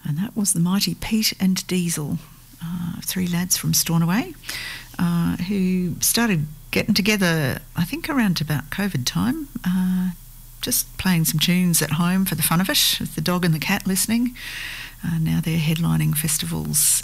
And that was the mighty Pete and Diesel, three lads from Stornoway, who started getting together, I think, around about COVID time, just playing some tunes at home for the fun of it, with the dog and the cat listening. Now they're headlining festivals.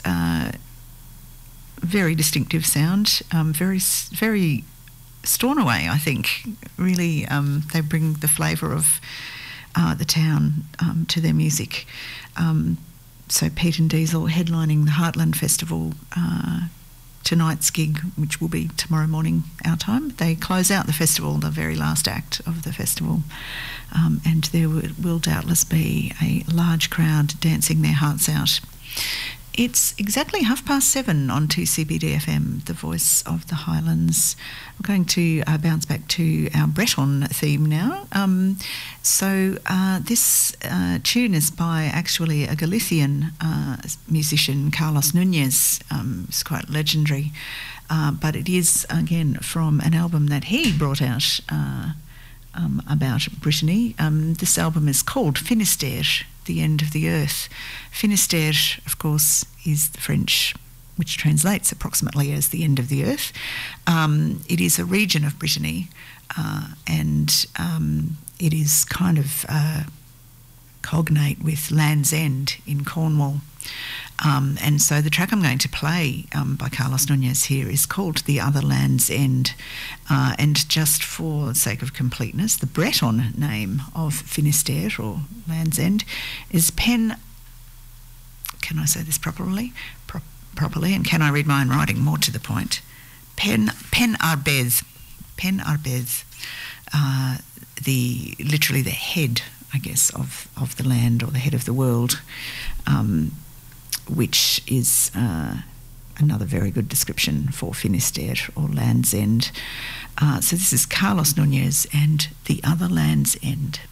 Very distinctive sound, very Stornoway, I think. Really, they bring the flavour of the town to their music. So Pete and Diesel headlining the Heartland Festival, tonight's gig, which will be tomorrow morning our time. They close out the festival, the very last act of the festival, and there will doubtless be a large crowd dancing their hearts out. It's exactly 7:30 on 2CBD-FM, the voice of the Highlands. We're going to bounce back to our Breton theme now. This tune is by actually a Galician musician, Carlos Nunez. It's quite legendary, but it is, again, from an album that he brought out about Brittany. This album is called Finistère, the End of the Earth. Finistère, of course, is the French, which translates approximately as the end of the earth. It is a region of Brittany, and it is kind of cognate with Land's End in Cornwall. And so the track I'm going to play by Carlos Nunez here is called The Other Land's End. And just for the sake of completeness, the Breton name of Finistère, or Land's End, is Pen... Can I say this properly? Properly, and can I read my own writing more to the point? Pen Arbez. Pen Arbez. Literally the head, I guess, of the land, or the head of the world, which is another very good description for Finistère, or Land's End. So this is Carlos Nunez and The Other Land's End.